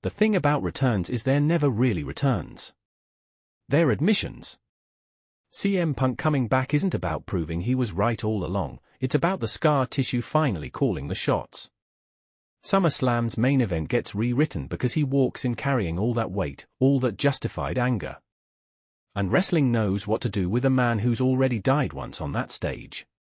The thing about returns is they're never really returns. They're admissions. CM Punk coming back isn't about proving he was right all along, it's about the scar tissue finally calling the shots. SummerSlam's main event gets rewritten because he walks in carrying all that weight, all that justified anger. And wrestling knows what to do with a man who's already died once on that stage.